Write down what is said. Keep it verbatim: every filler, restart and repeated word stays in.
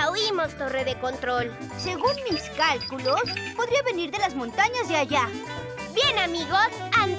Ya oímos, torre de control. Según mis cálculos, podría venir de las montañas de allá. Bien, amigos, ¡andamos!